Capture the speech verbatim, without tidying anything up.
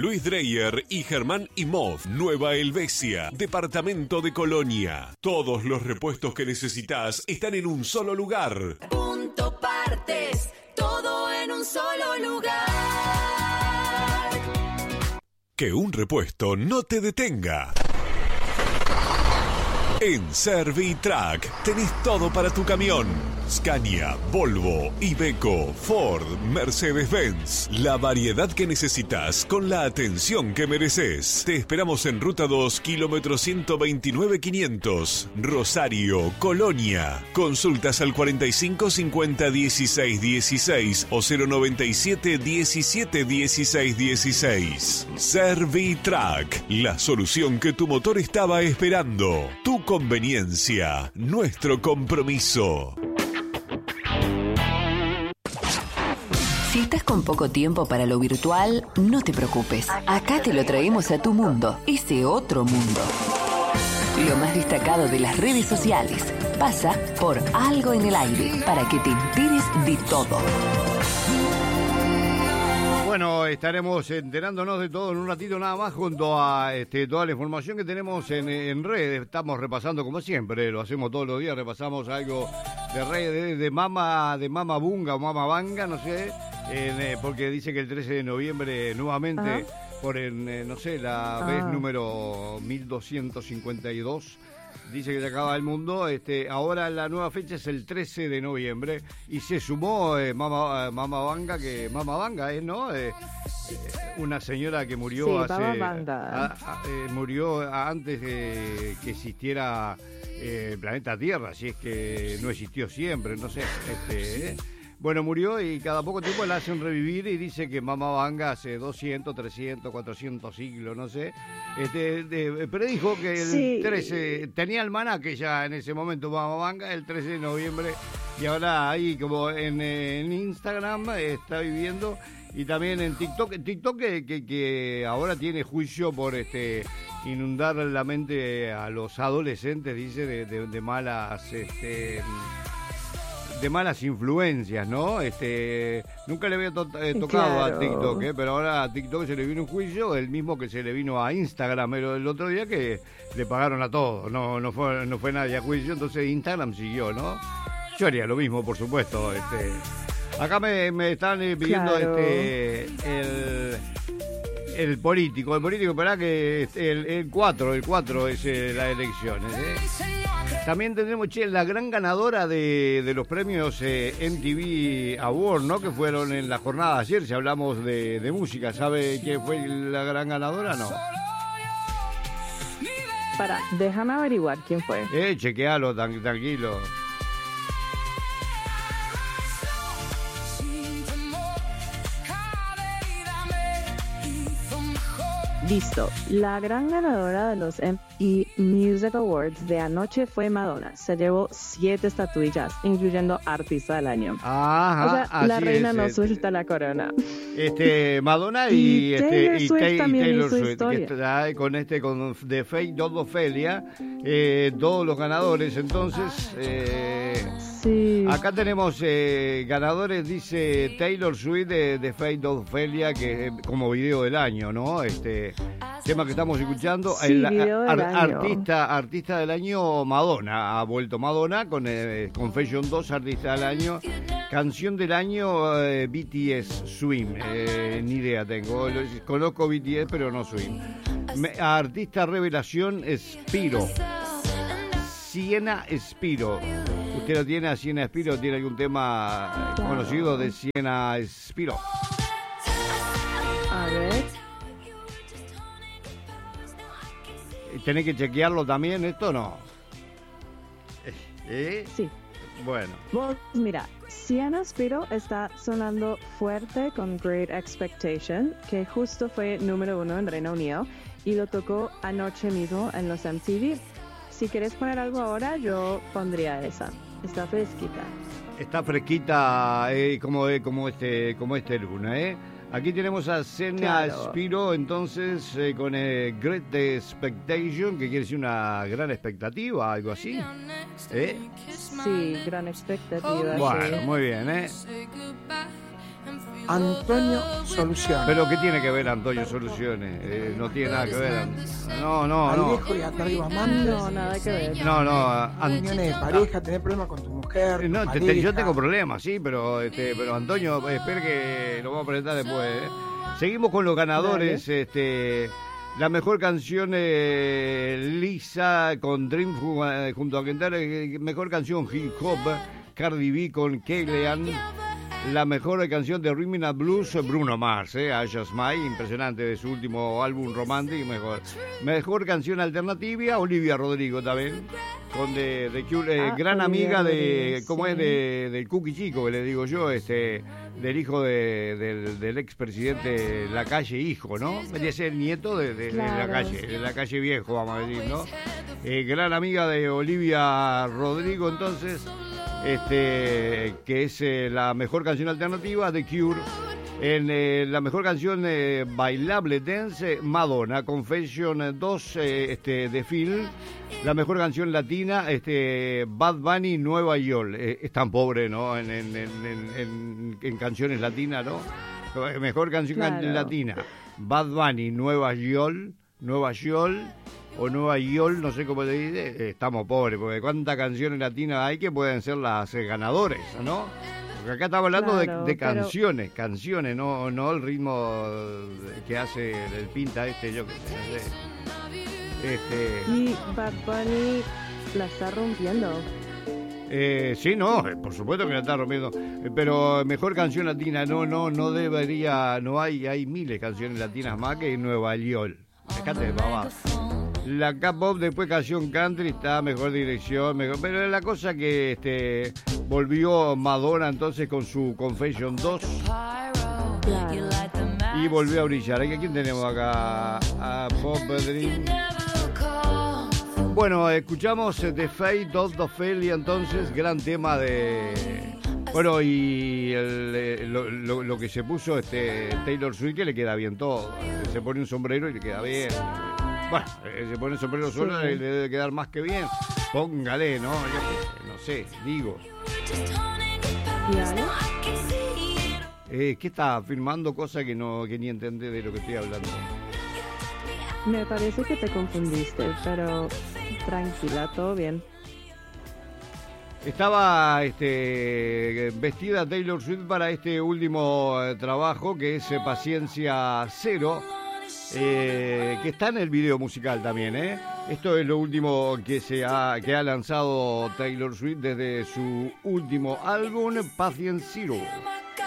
Luis Dreyer y Germán Imhoff. Nueva Helvecia, departamento de Colonia. Todos los repuestos que necesitas están en un solo lugar. Punto Partes, todo en un solo lugar. Que un repuesto no te detenga. En Servitrack tenés todo para tu camión. Scania, Volvo, Iveco, Ford, Mercedes-Benz. La variedad que necesitas con la atención que mereces. Te esperamos en Ruta dos, kilómetro ciento veintinueve quinientos. Rosario, Colonia. Consultas al cuarenta y cinco cincuenta dieciséis dieciséis o cero noventa y siete diecisiete dieciséis dieciséis. Servitrack, la solución que tu motor estaba esperando. Tu conveniencia, nuestro compromiso. Si estás con poco tiempo para lo virtual, no te preocupes. Acá te lo traemos a tu mundo, ese otro mundo. Lo más destacado de las redes sociales pasa por Algo en el Aire, para que te enteres de todo. Bueno, estaremos enterándonos de todo en un ratito nada más junto a este, toda la información que tenemos en, en redes. Estamos repasando como siempre, lo hacemos todos los días, repasamos algo de redes, de, de Mama, de Mama Bunga o Mama Banga, no sé, en, eh, porque dice que el trece de noviembre nuevamente, ajá, por en, eh, no sé, la ah. vez número mil doscientos cincuenta y dos, dice que se acaba el mundo. Este, ahora la nueva fecha es el trece de noviembre y se sumó eh, Mama, Mama Banga, que Mama Banga es, ¿no? Eh, eh, una señora que murió sí, hace a, a, eh, murió antes de que existiera eh, el planeta Tierra, si es que no existió siempre, no sé. Este, eh. Bueno, murió y cada poco tiempo la hacen revivir y dice que Mama Banga hace doscientos, trescientos, cuatrocientos siglos, no sé. Este, de, pero dijo que el sí. trece, tenía almanaque ya en ese momento Mama Banga, el trece de noviembre, y ahora ahí como en, en Instagram está viviendo y también en TikTok. TikTok que, que, que ahora tiene juicio por este inundar la mente a los adolescentes, dice, de, de, de malas... Este, de malas influencias, ¿no? Este, nunca le había to eh, tocado claro. a TikTok, ¿eh? Pero ahora a TikTok se le vino un juicio, el mismo que se le vino a Instagram, pero el otro día que le pagaron a todos, no, no fue, no fue nadie a juicio, entonces Instagram siguió, ¿no? Yo haría lo mismo, por supuesto. Este, acá me, me están pidiendo claro. este el el político, el político, esperá que el, el cuatro, el cuatro es eh, las elecciones, ¿eh? También tendremos, che, la gran ganadora de, de los premios eh, M T V Award, ¿no? Que fueron en la jornada de ayer, si hablamos de, de música. ¿Sabe quién fue la gran ganadora? No. Para, déjame averiguar quién fue. Eh, chequealo, tan, tranquilo. Listo. La gran ganadora de los M T V Music Awards de anoche fue Madonna. Se llevó siete estatuillas, incluyendo Artista del Año. Ajá, o sea, la reina es, no este, suelta la corona. Este, Madonna y, y este, Taylor y, Swift, y también Taylor hizo Swift, historia. que está con este, con The Fate of Ophelia, eh, todos los ganadores. Entonces, eh, sí. acá tenemos eh, ganadores, dice Taylor Swift de The Fate of Ophelia, que como video del año, ¿no? Este tema que estamos escuchando, sí, el video del ar, año. artista artista del año Madonna, ha vuelto Madonna con eh, Confession dos, artista del año. Canción del año, eh, B T S, Swim, eh, ni idea tengo, conozco B T S pero no Swim. Me, artista revelación, Spiro, Siena Spiro. ¿Usted lo tiene a Siena Spiro? ¿Tiene algún tema conocido de Siena Spiro? A ver. ¿Tenés que chequearlo también esto no? ¿Eh? Sí. Bueno. Vos, mira, Siena Spiro está sonando fuerte con Great Expectation, que justo fue número uno en Reino Unido y lo tocó anoche mismo en los M T V. Si quieres poner algo ahora, yo pondría esa. Está fresquita. Está fresquita, eh, como, eh, como este, como este luna, ¿eh? Aquí tenemos a Siena claro. Spiro, entonces, eh, con eh, Great Expectation, que quiere decir una gran expectativa, algo así. ¿Eh? Sí, gran expectativa. Bueno, sí. muy bien, ¿eh? Antonio Soluciones. Pero ¿qué tiene que ver Antonio Soluciones? Eh, no tiene nada que ver. No, no, Al no. viejo y a tardío amantes. No, nada que ver. No, no. An- Reuniones de pareja, tener problemas con tu mujer. No, tu te- te- pareja. yo tengo problemas, sí, pero este, pero Antonio, espere que lo vamos a presentar después. ¿eh? Seguimos con los ganadores. Este, la mejor canción eh, Lisa con Dream ju- eh, junto a Kentar, eh, mejor canción Hip Hop, Cardi B con Kayleigh. La mejor canción de Rhythm and Blues, Bruno Mars, eh, I Just Might, impresionante, de su último álbum romántico. Mejor, mejor canción alternativa, Olivia Rodrigo también, con de, de Cure, eh, Ah, gran Olivia amiga de, Rodrigo, ¿cómo es? sí. De, del Cookie Chico, que le digo yo, este, del hijo de, del, del expresidente Lacalle, hijo, ¿no? Debería ser nieto de, de, de Claro. Lacalle, de Lacalle viejo, vamos a decir, ¿no? Eh, gran amiga de Olivia Rodrigo, entonces, este, que es eh, la mejor canción alternativa de Cure. En eh, la mejor canción eh, bailable dance, Madonna, Confession dos, eh, este, de Phil. La mejor canción latina, este, Bad Bunny, Nueva York. Eh, es tan pobre, ¿no? En, en, en, en, en- en canciones latinas, ¿no? Mejor canción Claro. latina, Bad Bunny, Nueva York, Nueva York. O Nueva York, no sé cómo se dice, eh, estamos pobres, porque cuántas canciones latinas hay que pueden ser las eh, ganadores, ¿no? Porque acá estamos hablando de- Claro, de, pero- canciones, canciones, no no el ritmo que hace el pinta este, yo que sé, no sé. Este, Y Bad Bunny la está rompiendo. eh, sí, no, eh, por supuesto que la está rompiendo, eh, pero mejor canción latina, no, no, no debería, no hay, hay miles de canciones latinas más que en Nueva York. Dejate de pavada. La K-pop, después canción country, está mejor dirección, mejor, pero la cosa que este volvió Madonna entonces con su Confession dos Claro. y volvió a brillar. ¿A quién tenemos acá? A Pop Dream. Bueno, escuchamos eh, The Fate of the Ophelia, entonces, gran tema de... Bueno, y el, eh, lo, lo- lo que se puso este Taylor Swift, que le queda bien todo. Se pone un sombrero y le queda bien. Bueno, eh, se pone un sombrero solo Sí. y le debe quedar más que bien. Póngale, ¿no? Yo qué sé, no sé, digo. ¿Y Ale? Eh, ¿Qué está afirmando cosas que no que ni entendé de lo que estoy hablando? Me parece que te confundiste, pero tranquila, todo bien. Estaba este, vestida Taylor Swift para este último eh, trabajo, que es eh, Paciencia Cero, eh, que está en el video musical también, ¿eh? Esto es lo último que, se ha, que ha lanzado Taylor Swift desde su último álbum, Patient Zero.